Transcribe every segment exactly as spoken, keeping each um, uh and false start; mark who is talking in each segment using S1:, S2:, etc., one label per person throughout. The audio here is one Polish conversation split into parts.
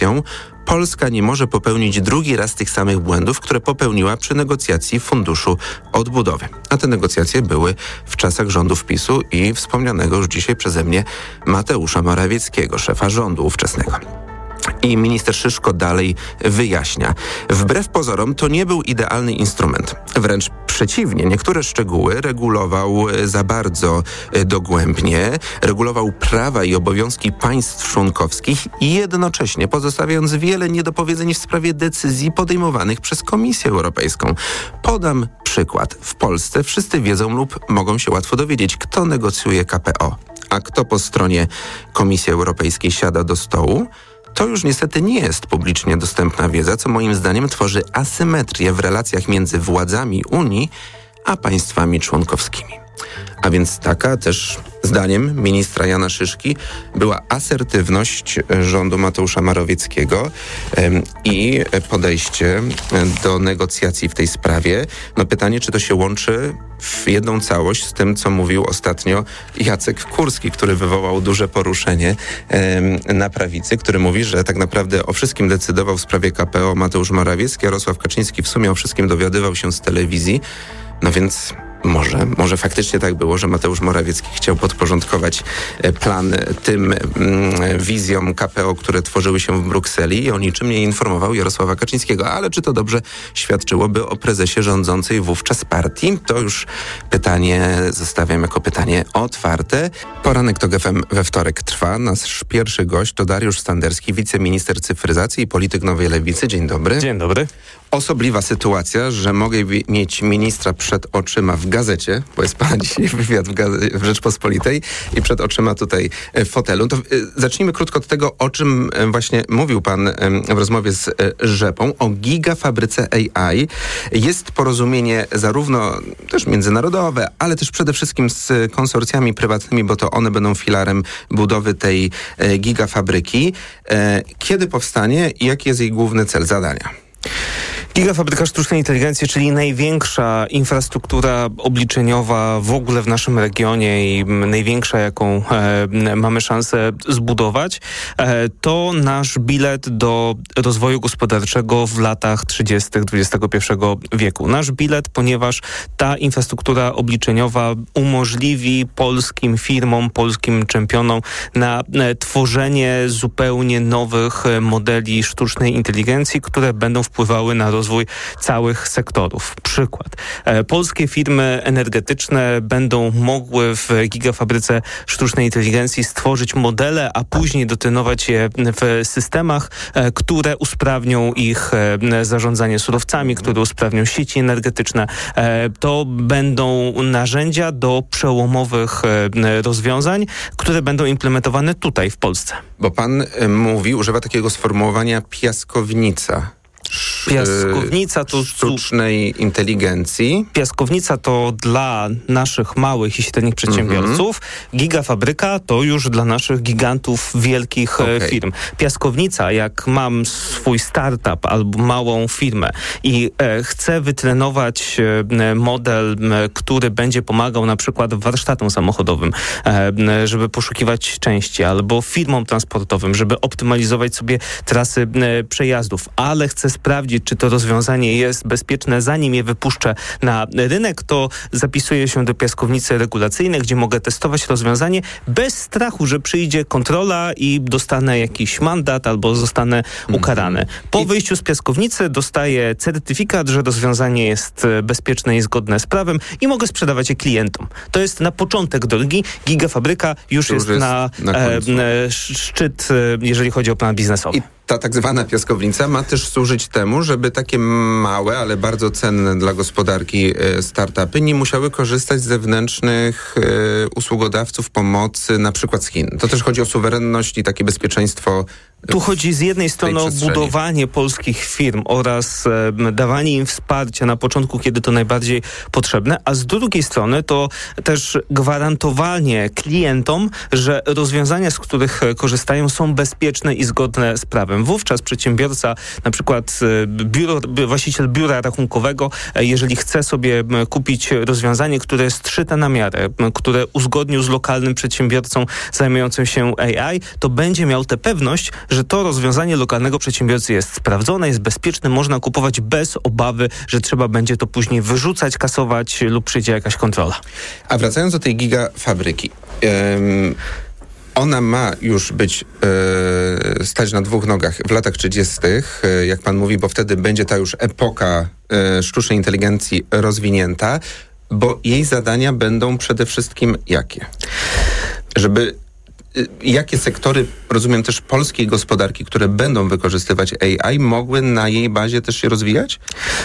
S1: Polska nie może popełnić drugi raz tych samych błędów, które popełniła przy negocjacji Funduszu Odbudowy. A te negocjacje były w czasach rządów PiSu i wspomnianego już dzisiaj przeze mnie Mateusza Morawieckiego, szefa rządu ówczesnego. I minister Szyszko dalej wyjaśnia. Wbrew pozorom to nie był idealny instrument. Wręcz przeciwnie, niektóre szczegóły regulował za bardzo dogłębnie, regulował prawa i obowiązki państw członkowskich i jednocześnie pozostawiając wiele niedopowiedzeń w sprawie decyzji podejmowanych przez Komisję Europejską. Podam przykład. W Polsce wszyscy wiedzą lub mogą się łatwo dowiedzieć, kto negocjuje K P O, a kto po stronie Komisji Europejskiej siada do stołu. To już niestety nie jest publicznie dostępna wiedza, co moim zdaniem tworzy asymetrię w relacjach między władzami Unii a państwami członkowskimi. A więc taka też, zdaniem ministra Jana Szyszki, była asertywność rządu Mateusza Morawieckiego ym, i podejście do negocjacji w tej sprawie. No pytanie, czy to się łączy w jedną całość z tym, co mówił ostatnio Jacek Kurski, który wywołał duże poruszenie ym, na prawicy, który mówi, że tak naprawdę o wszystkim decydował w sprawie K P O Mateusz Morawiecki, Jarosław Kaczyński w sumie o wszystkim dowiadywał się z telewizji. No więc Może, może faktycznie tak było, że Mateusz Morawiecki chciał podporządkować plan tym mm, wizjom K P O, które tworzyły się w Brukseli i o niczym nie informował Jarosława Kaczyńskiego. Ale czy to dobrze świadczyłoby o prezesie rządzącej wówczas partii? To już pytanie zostawiam jako pytanie otwarte. Poranek TOK F M we wtorek trwa. Nasz pierwszy gość to Dariusz Standerski, wiceminister cyfryzacji i polityk Nowej Lewicy. Dzień dobry.
S2: Dzień dobry.
S1: Osobliwa sytuacja, że mogę mieć ministra przed oczyma w gazecie, bo jest pana dzisiaj wywiad w, gaze- w Rzeczpospolitej i przed oczyma tutaj w fotelu. To y, zacznijmy krótko od tego, o czym y, właśnie mówił pan y, w rozmowie z y, Rzepą, o gigafabryce A I. Jest porozumienie zarówno też międzynarodowe, ale też przede wszystkim z konsorcjami prywatnymi, bo to one będą filarem budowy tej y, gigafabryki. Y, kiedy powstanie i jaki jest jej główny cel, zadania?
S2: Gigafabryka sztucznej inteligencji, czyli największa infrastruktura obliczeniowa w ogóle w naszym regionie i największa, jaką e, mamy szansę zbudować, e, to nasz bilet do rozwoju gospodarczego w latach trzydziestych dwudziestego pierwszego wieku. Nasz bilet, ponieważ ta infrastruktura obliczeniowa umożliwi polskim firmom, polskim czempionom na e, tworzenie zupełnie nowych e, modeli sztucznej inteligencji, które będą wpływały na rozwój rozwój całych sektorów. Przykład. E, polskie firmy energetyczne będą mogły w gigafabryce sztucznej inteligencji stworzyć modele, a później dotrenować je w systemach, e, które usprawnią ich e, zarządzanie surowcami, które usprawnią sieci energetyczne. E, to będą narzędzia do przełomowych e, rozwiązań, które będą implementowane tutaj w Polsce.
S1: Bo pan e, mówi, używa takiego sformułowania piaskownica.
S2: Piaskownica to
S1: sztucznej inteligencji.
S2: Piaskownica to dla naszych małych i średnich przedsiębiorców. Mm-hmm. Gigafabryka to już dla naszych gigantów wielkich okay. firm. Piaskownica, jak mam swój startup albo małą firmę i e, chcę wytrenować e, model, e, który będzie pomagał na przykład warsztatom samochodowym, e, żeby poszukiwać części, albo firmom transportowym, żeby optymalizować sobie trasy e, przejazdów, ale chcę sprawdzić, czy to rozwiązanie jest bezpieczne, zanim je wypuszczę na rynek, to zapisuję się do piaskownicy regulacyjnej, gdzie mogę testować rozwiązanie bez strachu, że przyjdzie kontrola i dostanę jakiś mandat albo zostanę ukarany. Po wyjściu z piaskownicy dostaję certyfikat, że rozwiązanie jest bezpieczne i zgodne z prawem i mogę sprzedawać je klientom. To jest na początek drogi. Gigafabryka już jest, jest na, na e, szczyt, jeżeli chodzi o plan biznesowy. I
S1: ta tak zwana piaskownica ma też służyć temu, żeby takie małe, ale bardzo cenne dla gospodarki startupy nie musiały korzystać z zewnętrznych y, usługodawców pomocy, na przykład z Chin. To też chodzi o suwerenność i takie bezpieczeństwo.
S2: Tu chodzi z jednej strony o budowanie polskich firm oraz e, dawanie im wsparcia na początku, kiedy to najbardziej potrzebne, a z drugiej strony to też gwarantowanie klientom, że rozwiązania, z których korzystają, są bezpieczne i zgodne z prawem. kosztem. Wówczas przedsiębiorca, na przykład biuro, właściciel biura rachunkowego, jeżeli chce sobie kupić rozwiązanie, które jest szyte na miarę, które uzgodnił z lokalnym przedsiębiorcą zajmującym się A I, to będzie miał tę pewność, że to rozwiązanie lokalnego przedsiębiorcy jest sprawdzone, jest bezpieczne, można kupować bez obawy, że trzeba będzie to później wyrzucać, kasować lub przyjdzie jakaś kontrola.
S1: A wracając do tej gigafabryki, ym, ona ma już być yy, stać na dwóch nogach w latach trzydziestych, yy, jak pan mówi, bo wtedy będzie ta już epoka yy, sztucznej inteligencji rozwinięta, bo jej zadania będą przede wszystkim jakie? Żeby Jakie sektory, rozumiem też polskiej gospodarki, które będą wykorzystywać A I, mogły na jej bazie też się rozwijać?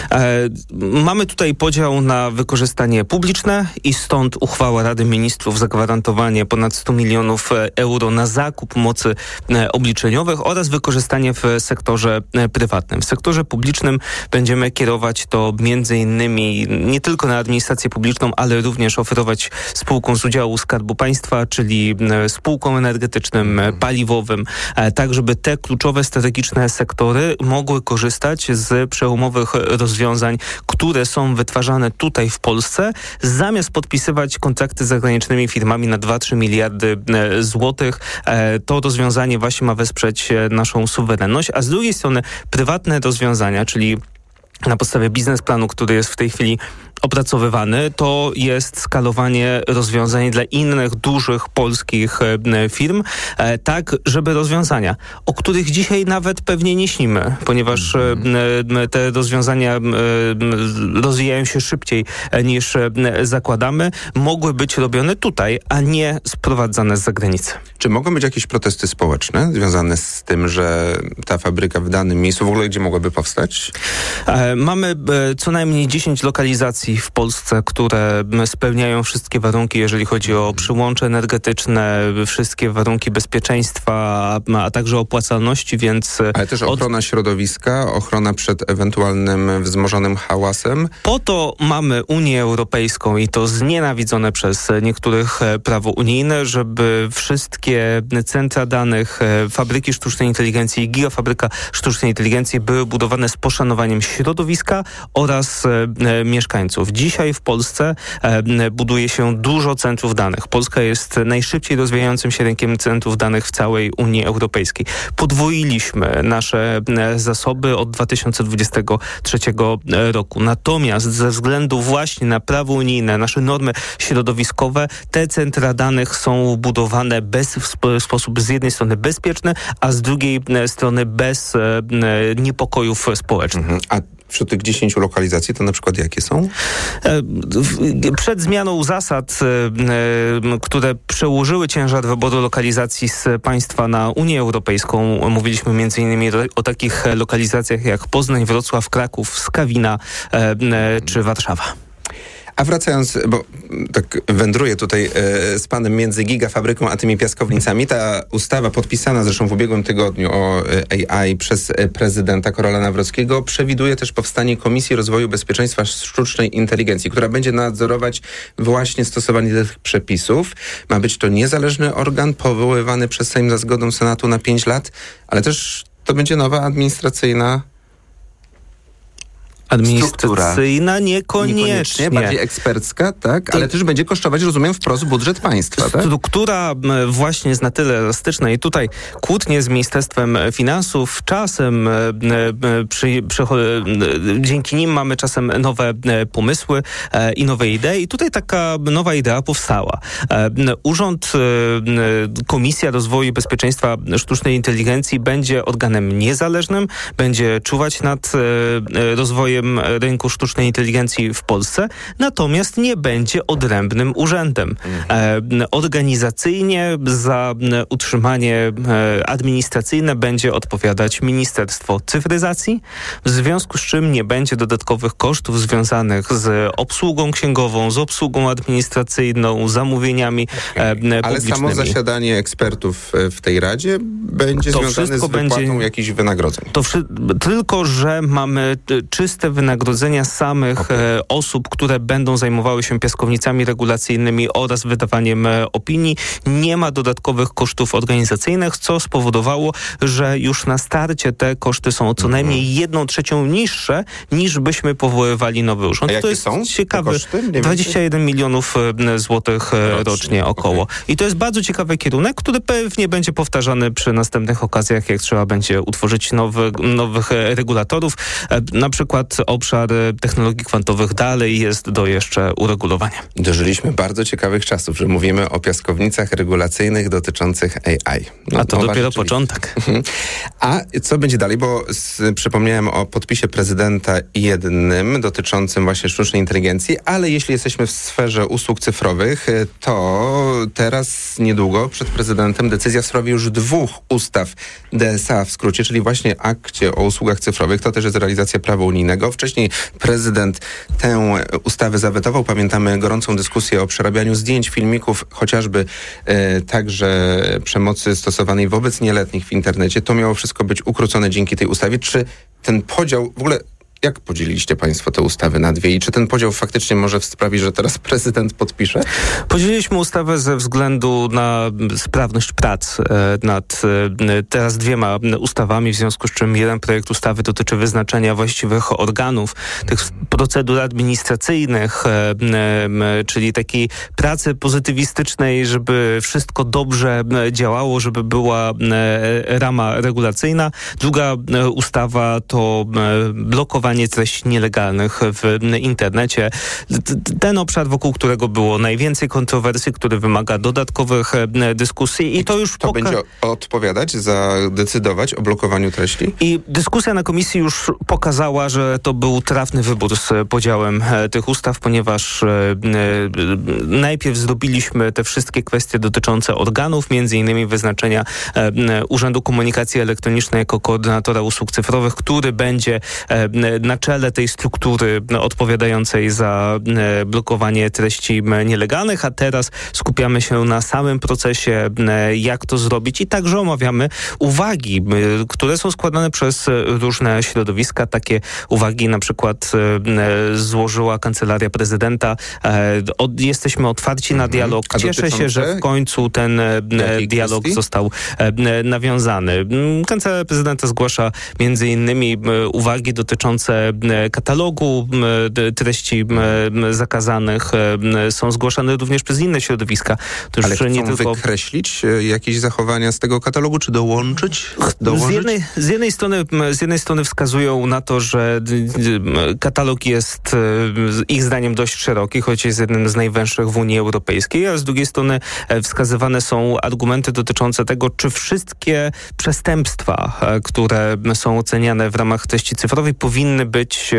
S2: E, mamy tutaj podział na wykorzystanie publiczne i stąd uchwała Rady Ministrów, zagwarantowanie ponad sto milionów euro na zakup mocy e, obliczeniowych oraz wykorzystanie w sektorze e, prywatnym. W sektorze publicznym będziemy kierować to między innymi nie tylko na administrację publiczną, ale również oferować spółkom z udziału Skarbu Państwa, czyli e, spółkom energetycznym, paliwowym, tak żeby te kluczowe, strategiczne sektory mogły korzystać z przełomowych rozwiązań, które są wytwarzane tutaj w Polsce, zamiast podpisywać kontrakty z zagranicznymi firmami na dwa trzy miliardy złotych. To rozwiązanie właśnie ma wesprzeć naszą suwerenność, a z drugiej strony prywatne rozwiązania, czyli na podstawie biznesplanu, który jest w tej chwili opracowywany, to jest skalowanie rozwiązań dla innych dużych polskich e, firm, e, tak żeby rozwiązania, o których dzisiaj nawet pewnie nie śnimy, ponieważ e, e, te rozwiązania e, rozwijają się szybciej e, niż e, zakładamy, mogły być robione tutaj, a nie sprowadzane z zagranicy.
S1: Czy mogą być jakieś protesty społeczne związane z tym, że ta fabryka w danym miejscu, w ogóle gdzie mogłaby powstać?
S2: E, mamy e, co najmniej dziesięć lokalizacji w Polsce, które spełniają wszystkie warunki, jeżeli chodzi o przyłącze energetyczne, wszystkie warunki bezpieczeństwa, a, a także opłacalności, więc...
S1: Ale też ochrona od... środowiska, ochrona przed ewentualnym wzmożonym hałasem.
S2: Po to mamy Unię Europejską i to znienawidzone przez niektórych prawo unijne, żeby wszystkie centra danych, fabryki sztucznej inteligencji i gigafabryka sztucznej inteligencji były budowane z poszanowaniem środowiska oraz e, mieszkańców. Dzisiaj w Polsce e, buduje się dużo centrów danych. Polska jest najszybciej rozwijającym się rynkiem centrów danych w całej Unii Europejskiej. Podwoiliśmy nasze e, zasoby od dwa tysiące dwudziestego trzeciego roku. Natomiast ze względu właśnie na prawo unijne, nasze normy środowiskowe, te centra danych są budowane bez, w sp- sposób z jednej strony bezpieczny, a z drugiej e, strony bez e, niepokojów społecznych.
S1: Mhm. A wśród tych dziesięciu lokalizacji to na przykład jakie są?
S2: Przed zmianą zasad, które przełożyły ciężar wyboru lokalizacji z państwa na Unię Europejską, mówiliśmy między innymi o takich lokalizacjach jak Poznań, Wrocław, Kraków, Skawina czy Warszawa.
S1: A wracając, bo tak wędruję tutaj e, z panem między gigafabryką a tymi piaskownicami, ta ustawa podpisana zresztą w ubiegłym tygodniu o A I przez prezydenta Karola Nawrockiego przewiduje też powstanie Komisji Rozwoju Bezpieczeństwa Sztucznej Inteligencji, która będzie nadzorować właśnie stosowanie tych przepisów. Ma być to niezależny organ powoływany przez Sejm za zgodą Senatu na pięć lat, ale też to będzie nowa administracyjna
S2: Administracyjna niekoniecznie.
S1: niekoniecznie. Bardziej ekspercka, tak? Ale to też będzie kosztować, rozumiem, wprost budżet państwa, tak?
S2: Struktura właśnie jest na tyle elastyczna i tutaj kłótnie z Ministerstwem Finansów czasem przy, przy, dzięki nim mamy czasem nowe pomysły i nowe idee i tutaj taka nowa idea powstała. Urząd Komisja Rozwoju i Bezpieczeństwa Sztucznej Inteligencji będzie organem niezależnym, będzie czuwać nad rozwojem rynku sztucznej inteligencji w Polsce, natomiast nie będzie odrębnym urzędem. E, organizacyjnie za utrzymanie e, administracyjne będzie odpowiadać Ministerstwo Cyfryzacji, w związku z czym nie będzie dodatkowych kosztów związanych z obsługą księgową, z obsługą administracyjną, zamówieniami okay. e, publicznymi.
S1: Ale samo zasiadanie ekspertów w tej Radzie będzie to związane z wypłatą będzie, jakichś wynagrodzeń.
S2: To wszy- tylko, że mamy czyste te wynagrodzenia samych okay. osób, które będą zajmowały się piaskownicami regulacyjnymi oraz wydawaniem opinii. Nie ma dodatkowych kosztów organizacyjnych, co spowodowało, że już na starcie te koszty są co najmniej jedną trzecią niższe, niż byśmy powoływali nowy urząd.
S1: A jakie
S2: to jest
S1: są
S2: ciekawe.
S1: Koszty?
S2: dwadzieścia jeden milionów złotych rocznie, rocznie około. Okay. I to jest bardzo ciekawy kierunek, który pewnie będzie powtarzany przy następnych okazjach, jak trzeba będzie utworzyć nowy, nowych regulatorów. Na przykład obszar technologii kwantowych dalej jest do jeszcze uregulowania.
S1: Dożyliśmy bardzo ciekawych czasów, że mówimy o piaskownicach regulacyjnych dotyczących A I. No,
S2: A to dopiero początek.
S1: A co będzie dalej? Bo z, przypomniałem o podpisie prezydenta jednym dotyczącym właśnie sztucznej inteligencji, ale jeśli jesteśmy w sferze usług cyfrowych, to teraz niedługo przed prezydentem decyzja w sprawie już dwóch ustaw D S A w skrócie, czyli właśnie akcie o usługach cyfrowych. To też jest realizacja prawa unijnego. Wcześniej prezydent tę ustawę zawetował. Pamiętamy gorącą dyskusję o przerabianiu zdjęć, filmików, chociażby e, także przemocy stosowanej wobec nieletnich w internecie. To miało wszystko być ukrócone dzięki tej ustawie. Czy ten podział w ogóle... Jak podzieliliście państwo te ustawy na dwie i czy ten podział faktycznie może sprawić, że teraz prezydent podpisze?
S2: Podzieliliśmy ustawę ze względu na sprawność prac nad teraz dwiema ustawami, w związku z czym jeden projekt ustawy dotyczy wyznaczenia właściwych organów, tych procedur administracyjnych, czyli takiej pracy pozytywistycznej, żeby wszystko dobrze działało, żeby była rama regulacyjna. Druga ustawa to blokowanie treści nielegalnych w internecie. Ten obszar, wokół którego było najwięcej kontrowersji, który wymaga dodatkowych dyskusji i to już...
S1: To poka- będzie odpowiadać, zadecydować o blokowaniu treści?
S2: I dyskusja na komisji już pokazała, że to był trafny wybór z podziałem tych ustaw, ponieważ najpierw zrobiliśmy te wszystkie kwestie dotyczące organów, między innymi wyznaczenia Urzędu Komunikacji Elektronicznej jako koordynatora usług cyfrowych, który będzie na czele tej struktury odpowiadającej za blokowanie treści nielegalnych, a teraz skupiamy się na samym procesie, jak to zrobić i także omawiamy uwagi, które są składane przez różne środowiska. Takie uwagi na przykład złożyła Kancelaria Prezydenta. Jesteśmy otwarci na dialog. Cieszę się, że w końcu ten dialog kwestii? został nawiązany. Kancelaria Prezydenta zgłasza między innymi uwagi dotyczące katalogu treści zakazanych, są zgłaszane również przez inne środowiska.
S1: To Ale chcą nie tylko... wykreślić jakieś zachowania z tego katalogu, czy dołączyć?
S2: Z jednej, z, jednej strony, z jednej strony wskazują na to, że katalog jest ich zdaniem dość szeroki, choć jest jednym z najwęższych w Unii Europejskiej, a z drugiej strony wskazywane są argumenty dotyczące tego, czy wszystkie przestępstwa, które są oceniane w ramach treści cyfrowej, powinny być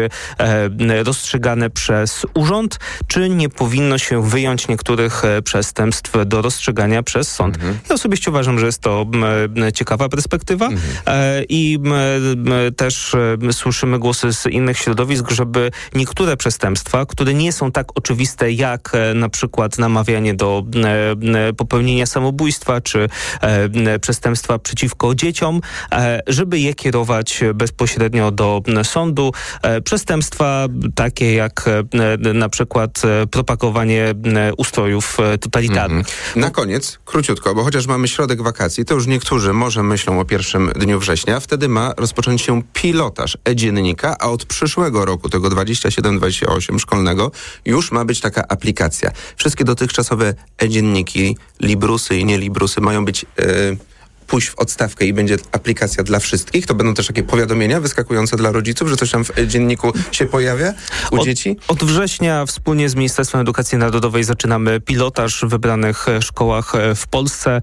S2: e, rozstrzygane przez urząd, czy nie powinno się wyjąć niektórych e, przestępstw do rozstrzygania przez sąd. Mhm. Ja osobiście uważam, że jest to e, ciekawa perspektywa mhm. e, i e, też e, słyszymy głosy z innych środowisk, żeby niektóre przestępstwa, które nie są tak oczywiste jak e, na przykład namawianie do e, popełnienia samobójstwa, czy e, przestępstwa przeciwko dzieciom, e, żeby je kierować bezpośrednio do sądu. Przestępstwa takie jak na przykład propagowanie ustrojów totalitarnych.
S1: Mm-hmm. Na koniec, króciutko, bo chociaż mamy środek wakacji, to już niektórzy może myślą o pierwszym dniu września. Wtedy ma rozpocząć się pilotaż e-dziennika, a od przyszłego roku, tego dwudziestego siódmego dwudziestego ósmego szkolnego, już ma być taka aplikacja. Wszystkie dotychczasowe e-dzienniki, librusy i nie librusy mają być... Yy, pójść w odstawkę i będzie aplikacja dla wszystkich. To będą też takie powiadomienia wyskakujące dla rodziców, że coś tam w dzienniku się pojawia u
S2: od,
S1: dzieci?
S2: Od września wspólnie z Ministerstwem Edukacji Narodowej zaczynamy pilotaż w wybranych szkołach w Polsce,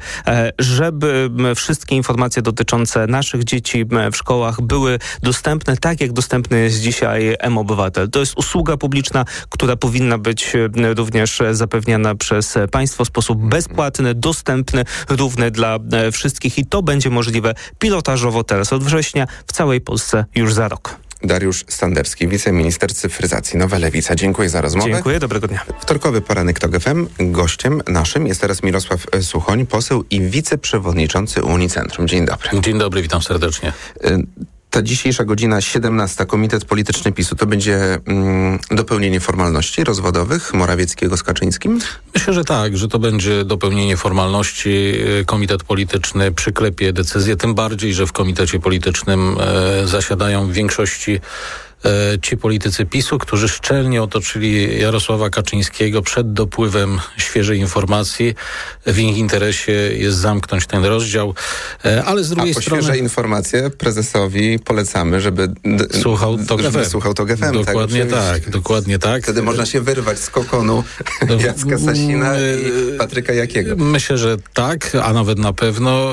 S2: żeby wszystkie informacje dotyczące naszych dzieci w szkołach były dostępne, tak jak dostępny jest dzisiaj mObywatel. To jest usługa publiczna, która powinna być również zapewniana przez państwo w sposób bezpłatny, dostępny, równy dla wszystkich i to będzie możliwe pilotażowo teraz od września w całej Polsce już za rok.
S1: Dariusz Standerski, wiceminister cyfryzacji, Nowa Lewica. Dziękuję za rozmowę.
S2: Dziękuję, dobrego dnia.
S1: Wtorkowy poranek TOK F M. Gościem naszym jest teraz Mirosław Suchoń, poseł i wiceprzewodniczący Unii Centrum. Dzień dobry.
S3: Dzień dobry, witam serdecznie.
S1: ta dzisiejsza godzina siedemnasta, Komitet Polityczny PiSu, to będzie mm, dopełnienie formalności rozwodowych Morawieckiego z Kaczyńskim?
S3: Myślę, że tak, że to będzie dopełnienie formalności. Komitet Polityczny przyklepie decyzję, tym bardziej, że w Komitecie Politycznym e, zasiadają w większości ci politycy PiSu, którzy szczelnie otoczyli Jarosława Kaczyńskiego przed dopływem świeżej informacji. W ich interesie jest zamknąć ten rozdział, ale z drugiej
S1: A po
S3: strony...
S1: świeże informacje prezesowi polecamy, żeby d-
S3: słuchał to
S1: żeby słuchał to G F M.
S3: Dokładnie tak, tak, dokładnie tak.
S1: Wtedy można się wyrwać z kokonu Jacka Sasina i Patryka Jakiego.
S3: Myślę, że tak, a nawet na pewno.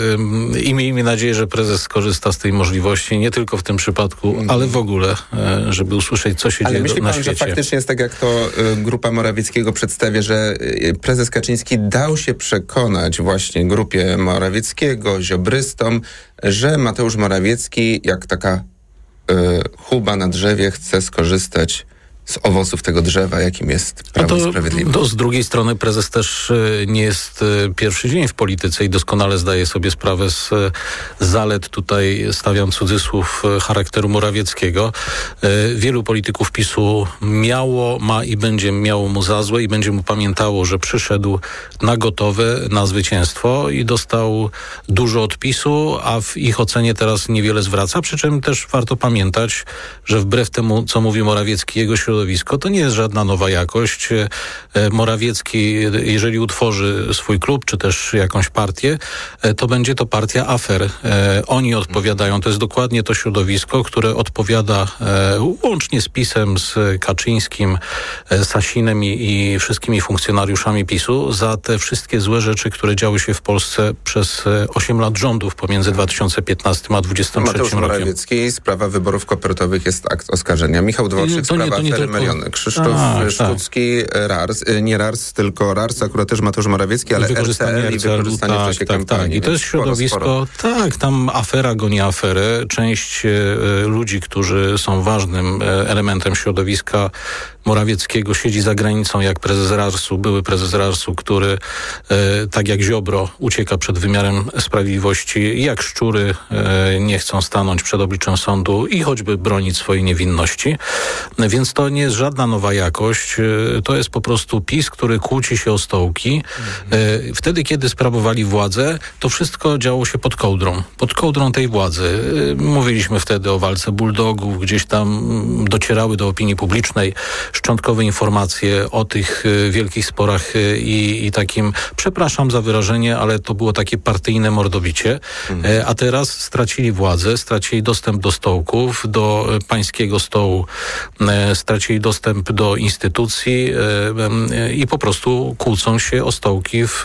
S3: I miejmy nadzieję, że prezes skorzysta z tej możliwości, nie tylko w tym przypadku, mm. ale w ogóle, żeby usłyszeć, co się
S1: ale
S3: dzieje
S1: myśli
S3: na
S1: pan,
S3: świecie.
S1: że faktycznie jest tak, jak to y, grupa Morawieckiego przedstawia, że y, prezes Kaczyński dał się przekonać właśnie grupie Morawieckiego, ziobrystom, że Mateusz Morawiecki, jak taka y, chuba na drzewie, chce skorzystać z owoców tego drzewa, jakim jest Prawo i Sprawiedliwość.
S3: To z drugiej strony prezes też nie jest pierwszy dzień w polityce i doskonale zdaje sobie sprawę z zalet, tutaj stawiam cudzysłów, charakteru Morawieckiego. Wielu polityków PiSu miało, ma i będzie miało mu za złe i będzie mu pamiętało, że przyszedł na gotowe, na zwycięstwo i dostał dużo odpisu, a w ich ocenie teraz niewiele zwraca. Przy czym też warto pamiętać, że wbrew temu, co mówi Morawiecki, jego środowisko, to nie jest żadna nowa jakość. Morawiecki, jeżeli utworzy swój klub, czy też jakąś partię, to będzie to partia afer. Oni odpowiadają, to jest dokładnie to środowisko, które odpowiada łącznie z PiS-em, z Kaczyńskim, Sasinem i, i wszystkimi funkcjonariuszami PiSu za te wszystkie złe rzeczy, które działy się w Polsce przez osiem lat rządów pomiędzy dwa tysiące piętnastym a dwudziestym trzecim
S1: Mateusz
S3: rokiem.
S1: Morawiecki, sprawa wyborów kopertowych jest akt oskarżenia. Michał Dworczyk,
S3: to nie,
S1: sprawa
S3: to nie
S1: afery
S3: tylko...
S1: Meriony. Krzysztof
S3: tak,
S1: Sztucki, tak. Rars, nie Rars, tylko Rars, akurat też Mateusz Morawiecki, ale R C L i wykorzystanie
S3: tak,
S1: w czasie
S3: tak,
S1: kampanii.
S3: Tak. I to jest
S1: sporo,
S3: środowisko,
S1: sporo.
S3: tak, tam afera goni aferę. Część e, ludzi, którzy są ważnym e, elementem środowiska Morawieckiego siedzi za granicą, jak prezes Rarsu, były prezes Rarsu, który e, tak jak Ziobro ucieka przed wymiarem sprawiedliwości i jak szczury e, nie chcą stanąć przed obliczem sądu i choćby bronić swojej niewinności. Więc to nie jest żadna nowa jakość. E, to jest po prostu PiS, który kłóci się o stołki. E, wtedy, kiedy sprawowali władzę, to wszystko działo się pod kołdrą. Pod kołdrą tej władzy. E, mówiliśmy wtedy o walce bulldogów, gdzieś tam docierały do opinii publicznej szczątkowe informacje o tych y, wielkich sporach y, i, i takim, przepraszam za wyrażenie, ale to było takie partyjne mordobicie, mhm. e, a teraz stracili władzę, stracili dostęp do stołków, do e, pańskiego stołu, e, stracili dostęp do instytucji e, e, i po prostu kłócą się o stołki w,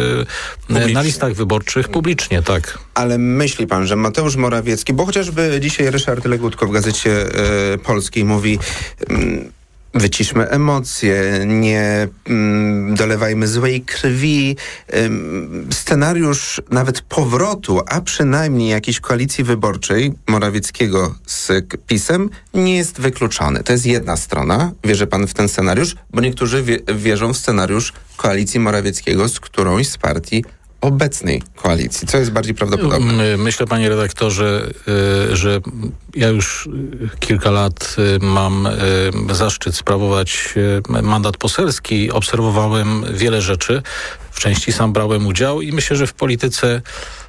S3: e, na listach wyborczych publicznie, tak.
S1: Ale myśli pan, że Mateusz Morawiecki, bo chociażby dzisiaj Ryszard Legutko w Gazecie e, Polskiej mówi... Mm, wyciszmy emocje, nie mm, dolewajmy złej krwi. Ym, scenariusz nawet powrotu, a przynajmniej jakiejś koalicji wyborczej Morawieckiego z PiS-em nie jest wykluczony. To jest jedna strona. Wierzy pan w ten scenariusz? Bo niektórzy wie, wierzą w scenariusz koalicji Morawieckiego z którąś z partii obecnej koalicji. Co jest bardziej prawdopodobne?
S3: Myślę, panie redaktorze, że ja już kilka lat mam zaszczyt sprawować mandat poselski. Obserwowałem wiele rzeczy. W części sam brałem udział i myślę, że w polityce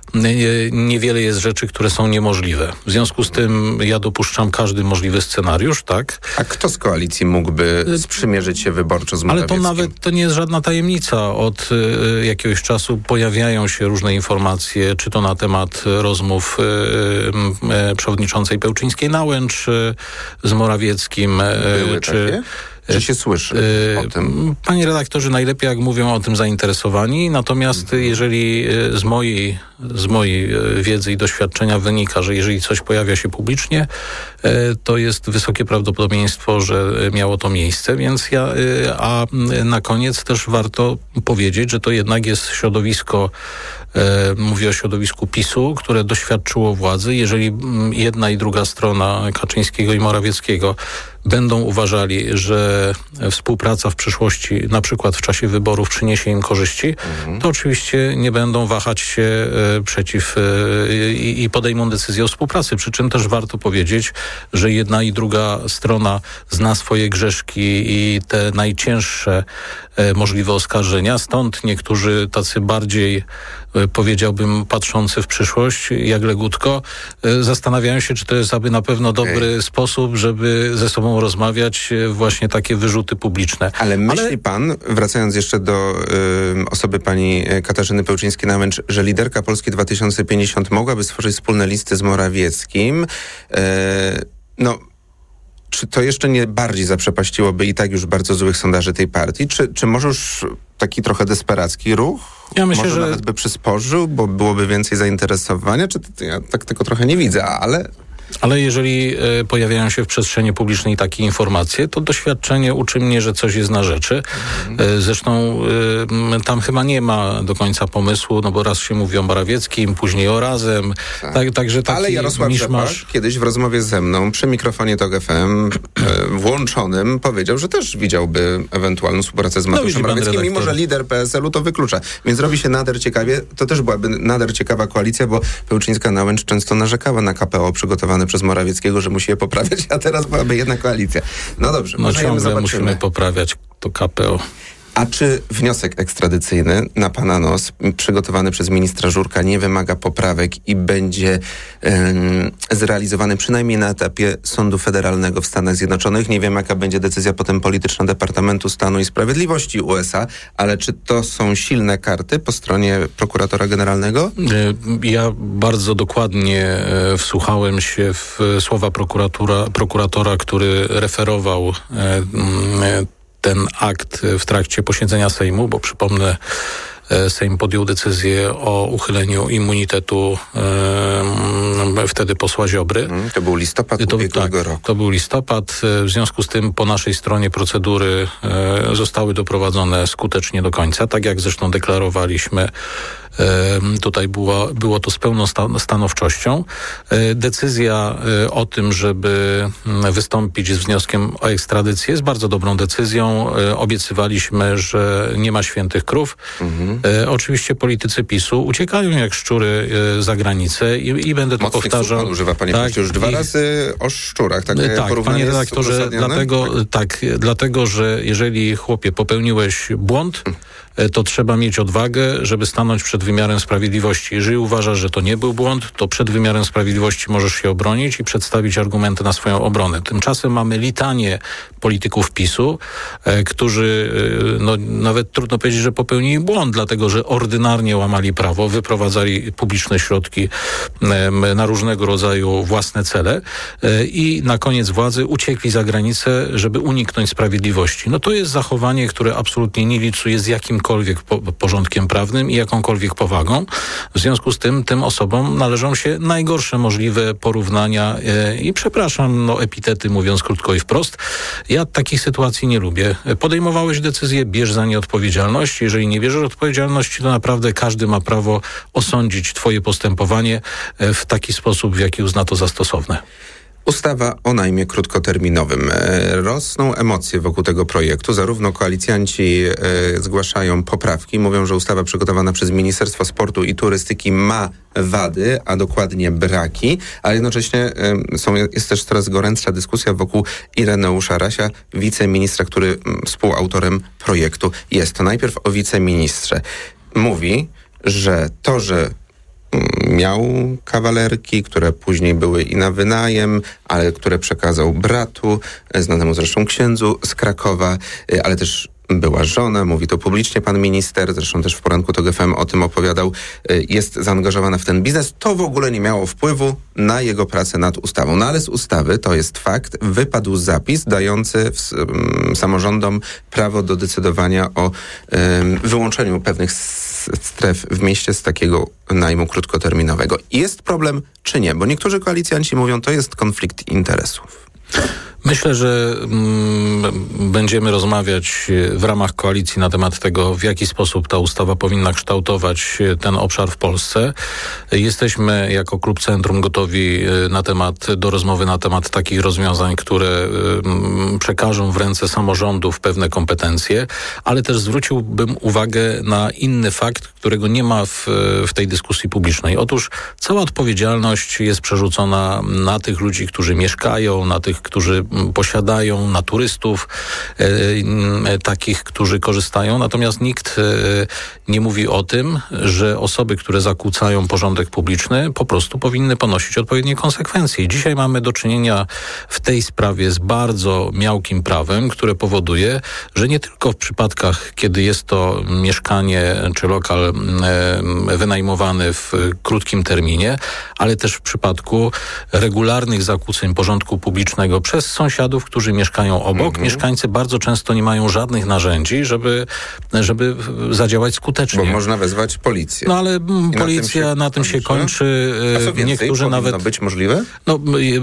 S3: niewiele jest rzeczy, które są niemożliwe. W związku z tym ja dopuszczam każdy możliwy scenariusz, tak?
S1: A kto z koalicji mógłby sprzymierzyć się wyborczo z Morawieckim?
S3: Ale to nawet to nie jest żadna tajemnica. Od y, jakiegoś czasu pojawiają się różne informacje, czy to na temat rozmów y, y, przewodniczącej Pełczyńskiej-Nałęcz y, z Morawieckim.
S1: Były
S3: czy
S1: takie? Czy się słyszy
S3: yy,
S1: o tym?
S3: Panie redaktorze, najlepiej jak mówią o tym zainteresowani, natomiast mhm. jeżeli z mojej, z mojej wiedzy i doświadczenia wynika, że jeżeli coś pojawia się publicznie, to jest wysokie prawdopodobieństwo, że miało to miejsce, więc ja, a na koniec też warto powiedzieć, że to jednak jest środowisko, mówię o środowisku PiSu, które doświadczyło władzy. Jeżeli jedna i druga strona Kaczyńskiego i Morawieckiego będą uważali, że współpraca w przyszłości, na przykład w czasie wyborów, przyniesie im korzyści, mhm. to oczywiście nie będą wahać się e, przeciw e, i, i podejmą decyzję o współpracy. Przy czym też warto powiedzieć, że jedna i druga strona zna swoje grzeszki i te najcięższe e, możliwe oskarżenia. Stąd niektórzy tacy bardziej, e, powiedziałbym, patrzący w przyszłość, jak Legutko, e, zastanawiają się, czy to jest aby na pewno dobry okay. sposób, żeby ze sobą rozmawiać, e, właśnie takie wyrzuty publiczne.
S1: Ale myśli Ale... pan, wracając jeszcze do y, osoby pani Katarzyny Pełczyńskiej-Namęcz, że liderka Polski dwa tysiące pięćdziesiąt mogłaby stworzyć wspólne listy z Morawieckim? E, no... Czy to jeszcze nie bardziej zaprzepaściłoby i tak już bardzo złych sondaży tej partii? Czy, czy może już taki trochę desperacki ruch?
S3: Ja myślę,
S1: może
S3: że
S1: nawet by przysporzył, bo byłoby więcej zainteresowania? Czy ja tak tego trochę nie widzę, ale...
S3: Ale jeżeli e, pojawiają się w przestrzeni publicznej takie informacje, to doświadczenie uczy mnie, że coś jest na rzeczy. Mhm. E, zresztą e, tam chyba nie ma do końca pomysłu, no bo raz się mówi o Morawieckim, później o Razem.
S1: Tak.
S3: Tak, także taki
S1: Ale Jarosław
S3: miszmasz...
S1: Rzepak kiedyś w rozmowie ze mną przy mikrofonie Tok F M e, włączonym powiedział, że też widziałby ewentualną współpracę z Mateuszem no, Morawieckim, mimo że lider P S L u to wyklucza. Więc robi się nader ciekawie. To też byłaby nader ciekawa koalicja, bo Pełczyńska-Nałęcz często narzekała na K P O przygotowane przez Morawieckiego, że musi je poprawiać, a teraz byłaby jedna koalicja. No dobrze,
S3: no
S1: może
S3: ciągle
S1: zobaczymy.
S3: musimy poprawiać to K P O.
S1: A czy wniosek ekstradycyjny na pana nos, przygotowany przez ministra Żurka, nie wymaga poprawek i będzie um, zrealizowany przynajmniej na etapie Sądu Federalnego w Stanach Zjednoczonych? Nie wiem, jaka będzie decyzja potem polityczna Departamentu Stanu i Sprawiedliwości U S A, ale czy to są silne karty po stronie prokuratora generalnego?
S3: Ja bardzo dokładnie wsłuchałem się w słowa prokuratora, prokuratora, który referował e, ten akt w trakcie posiedzenia Sejmu, bo przypomnę, Sejm podjął decyzję o uchyleniu immunitetu e, wtedy posła Ziobry.
S1: Mm, to był listopad
S3: to,
S1: ubiegłego
S3: tak,
S1: roku.
S3: To był listopad. W związku z tym po naszej stronie procedury e, zostały doprowadzone skutecznie do końca, tak jak zresztą deklarowaliśmy. E, tutaj było, było to z pełną sta- stanowczością. E, decyzja e, o tym, żeby wystąpić z wnioskiem o ekstradycję jest bardzo dobrą decyzją. E, obiecywaliśmy, że nie ma świętych krów. Mhm. E, oczywiście politycy PiSu uciekają jak szczury e, za granicę i, i będę to
S1: Mocnych
S3: powtarzał.
S1: Słów pan używa, panie
S3: tak,
S1: pośle, już dwa
S3: i,
S1: razy o szczurach. Tak,
S3: tak panie redaktorze, dlatego, tak, dlatego, że jeżeli, chłopie, popełniłeś błąd, hmm. to trzeba mieć odwagę, żeby stanąć przed wymiarem sprawiedliwości. Jeżeli uważasz, że to nie był błąd, to przed wymiarem sprawiedliwości możesz się obronić i przedstawić argumenty na swoją obronę. Tymczasem mamy litanię polityków PiSu, e, którzy, e, no, nawet trudno powiedzieć, że popełnili błąd, dlatego że ordynarnie łamali prawo, wyprowadzali publiczne środki e, na różnego rodzaju własne cele e, i na koniec władzy uciekli za granicę, żeby uniknąć sprawiedliwości. No to jest zachowanie, które absolutnie nie licuje z jakimkolwiek po, porządkiem prawnym i jakąkolwiek powagą. W związku z tym tym osobom należą się najgorsze możliwe porównania e, i przepraszam, no epitety, mówiąc krótko i wprost. Ja takich sytuacji nie lubię. Podejmowałeś decyzję, bierz za nie odpowiedzialność. Jeżeli nie bierzesz odpowiedzialności, to naprawdę każdy ma prawo osądzić twoje postępowanie w taki sposób, w jaki uzna to za stosowne.
S1: Ustawa o najmie krótkoterminowym. Rosną emocje wokół tego projektu. Zarówno koalicjanci e, zgłaszają poprawki, mówią, że ustawa przygotowana przez Ministerstwo Sportu i Turystyki ma wady, a dokładnie braki, ale jednocześnie e, są, jest też coraz gorętsza dyskusja wokół Ireneusza Rasia, wiceministra, który m, współautorem projektu jest. To najpierw o wiceministrze. Mówi, że to, że miał kawalerki, które później były i na wynajem, ale które przekazał bratu, znanemu zresztą księdzu z Krakowa, ale też była żona, mówi to publicznie pan minister, zresztą też w poranku Tok F M o tym opowiadał, jest zaangażowana w ten biznes. To w ogóle nie miało wpływu na jego pracę nad ustawą. No ale z ustawy, to jest fakt, wypadł zapis dający w, um, samorządom prawo do decydowania o um, wyłączeniu pewnych stref w mieście z takiego najmu krótkoterminowego. Jest problem czy nie? Bo niektórzy koalicjanci mówią, to jest konflikt interesów.
S3: Myślę, że mm, będziemy rozmawiać w ramach koalicji na temat tego, w jaki sposób ta ustawa powinna kształtować ten obszar w Polsce. Jesteśmy jako Klub Centrum gotowi na temat, do rozmowy na temat takich rozwiązań, które mm, przekażą w ręce samorządów pewne kompetencje, ale też zwróciłbym uwagę na inny fakt, którego nie ma w, w tej dyskusji publicznej. Otóż cała odpowiedzialność jest przerzucona na tych ludzi, którzy mieszkają, na tych, którzy posiadają, na turystów, e, e, takich, którzy korzystają. Natomiast nikt e, nie mówi o tym, że osoby, które zakłócają porządek publiczny, po prostu powinny ponosić odpowiednie konsekwencje. Dzisiaj mamy do czynienia w tej sprawie z bardzo miałkim prawem, które powoduje, że nie tylko w przypadkach, kiedy jest to mieszkanie czy lokal e, wynajmowany w krótkim terminie, ale też w przypadku regularnych zakłóceń porządku publicznego przez sąsiadów, którzy mieszkają obok. Mm-hmm. Mieszkańcy bardzo często nie mają żadnych narzędzi, żeby, żeby zadziałać skutecznie.
S1: Bo można wezwać policję.
S3: No ale I policja na tym się kończy. Na tym się kończy.
S1: A co więcej,
S3: niektórzy
S1: powinno
S3: nawet
S1: być możliwe?
S3: No,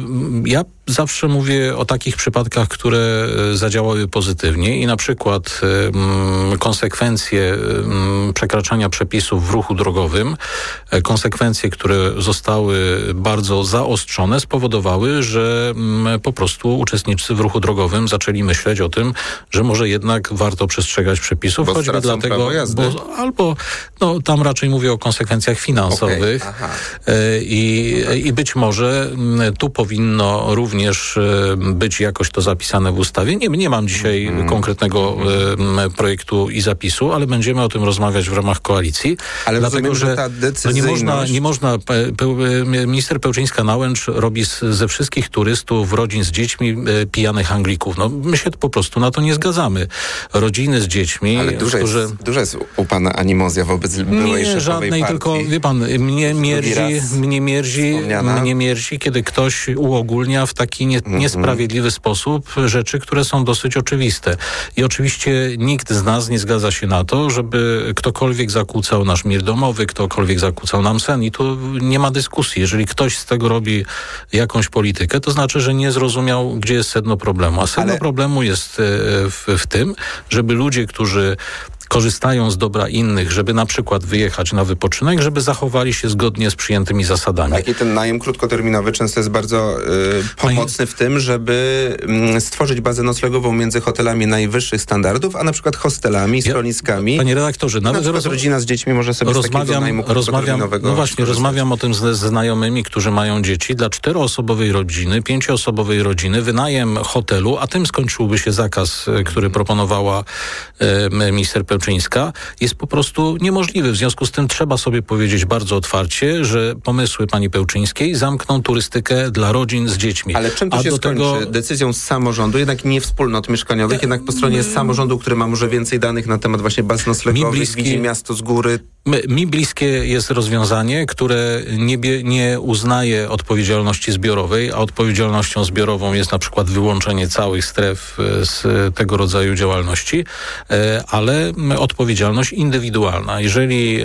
S3: ja zawsze mówię o takich przypadkach, które zadziałały pozytywnie i na przykład um, konsekwencje um, przekraczania przepisów w ruchu drogowym, konsekwencje, które zostały bardzo zaostrzone, spowodowały, że um, po prostu uczestnicy w ruchu drogowym zaczęli myśleć o tym, że może jednak warto przestrzegać przepisów,
S1: bo
S3: choćby dlatego, bo, albo no, tam raczej mówię o konsekwencjach finansowych. Okay. I, i być może tu powinno również również być jakoś to zapisane w ustawie. Nie, nie mam dzisiaj mm. konkretnego mm. projektu i zapisu, ale będziemy o tym rozmawiać w ramach koalicji.
S1: Ale
S3: dlatego,
S1: rozumiem,
S3: że
S1: ta decyzyjność...
S3: nie można, nie można pe, pe, minister Pełczyńska-Nałęcz robi z, ze wszystkich turystów, rodzin z dziećmi e, pijanych Anglików. No, my się po prostu na to nie zgadzamy. Rodziny z dziećmi,
S1: ale duża,
S3: którzy...
S1: jest, duża jest u pana animozja wobec byłej
S3: nie,
S1: szefowej
S3: żadnej,
S1: partii.
S3: tylko wie pan, mnie mierzi, mnie mierzi, mnie mierzi, kiedy ktoś uogólnia w taki nie, mm-hmm. niesprawiedliwy sposób rzeczy, które są dosyć oczywiste. I oczywiście nikt z nas nie zgadza się na to, żeby ktokolwiek zakłócał nasz mir domowy, ktokolwiek zakłócał nam sen i tu nie ma dyskusji. Jeżeli ktoś z tego robi jakąś politykę, to znaczy, że nie zrozumiał, gdzie jest sedno problemu. A sedno Ale... problemu jest w, w tym, żeby ludzie, którzy korzystają z dobra innych, żeby na przykład wyjechać na wypoczynek, żeby zachowali się zgodnie z przyjętymi zasadami.
S1: Tak, i ten najem krótkoterminowy często jest bardzo y, pomocny w tym, żeby y, stworzyć bazę noclegową między hotelami najwyższych standardów, a na przykład hostelami, schroniskami.
S3: Panie redaktorze, nawet
S1: na roz... rodzina z dziećmi może sobie
S3: rozmawiam,
S1: z takiego najmu krótkoterminowego
S3: No właśnie, korzystać. Rozmawiam o tym z, z znajomymi, którzy mają dzieci. Dla czteroosobowej rodziny, pięcioosobowej rodziny wynajem hotelu, a tym skończyłby się zakaz, który proponowała y, minister Pełczyńska, jest po prostu niemożliwy. W związku z tym trzeba sobie powiedzieć bardzo otwarcie, że pomysły pani Pełczyńskiej zamkną turystykę dla rodzin z dziećmi.
S1: Ale czym to
S3: A
S1: się
S3: do
S1: skończy?
S3: tego...
S1: Decyzją z samorządu, jednak nie wspólnot mieszkaniowych, jednak po stronie samorządu, który ma może więcej danych na temat właśnie baz noclegowych, bliskie... widzi miasto z góry.
S3: My, mi bliskie jest rozwiązanie, które nie, bie, nie uznaje odpowiedzialności zbiorowej, a odpowiedzialnością zbiorową jest na przykład wyłączenie całych stref z tego rodzaju działalności, ale odpowiedzialność indywidualna. Jeżeli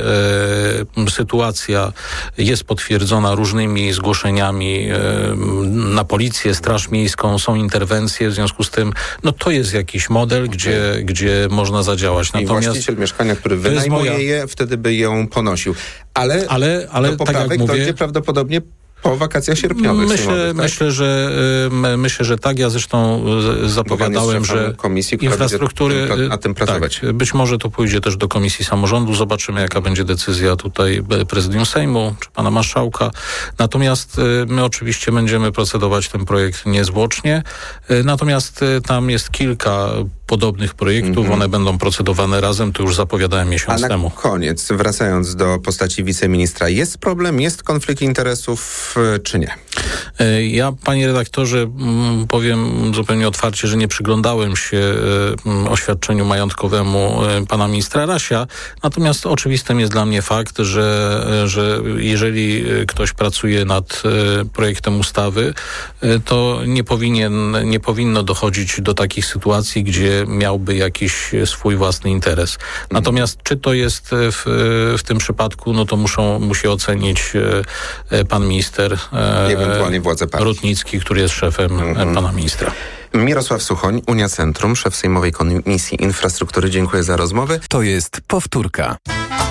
S3: e, sytuacja jest potwierdzona różnymi zgłoszeniami e, na policję, straż miejską, są interwencje, w związku z tym, no to jest jakiś model, gdzie, gdzie można zadziałać.
S1: Natomiast i właściciel mieszkania, który wynajmuje moja... je, wtedy by ją ponosił. Ale,
S3: ale, ale
S1: do poprawek
S3: tak jak mówię,
S1: dojdzie prawdopodobnie po wakacjach sierpniowych.
S3: Myślę, tak? myślę, że, y, myślę, że tak. Ja zresztą zapowiadałem, że
S1: komisji, która
S3: infrastruktury
S1: będzie na tym pracować.
S3: Tak, być może to pójdzie też do Komisji Samorządu. Zobaczymy, jaka będzie decyzja tutaj prezydium Sejmu czy pana marszałka. Natomiast y, my oczywiście będziemy procedować ten projekt niezwłocznie. Y, natomiast y, tam jest kilka podobnych projektów. Mm-hmm. One będą procedowane razem. To już zapowiadałem miesiąc
S1: A na
S3: temu.
S1: koniec, wracając do postaci wiceministra. Jest problem, jest konflikt interesów, czy nie?
S3: Ja, panie redaktorze, powiem zupełnie otwarcie, że nie przyglądałem się oświadczeniu majątkowemu pana ministra Rasia. Natomiast oczywistym jest dla mnie fakt, że, że jeżeli ktoś pracuje nad projektem ustawy, to nie powinien, nie powinno dochodzić do takich sytuacji, gdzie miałby jakiś swój własny interes. Natomiast czy to jest w, w tym przypadku, no to muszą, musi ocenić pan minister
S1: ewentualnie władze partii.
S3: Rutnicki, który jest szefem mm-hmm. pana ministra.
S1: Mirosław Suchoń, Unia Centrum, szef Sejmowej Komisji Infrastruktury. Dziękuję za rozmowę.
S4: To jest Powtórka.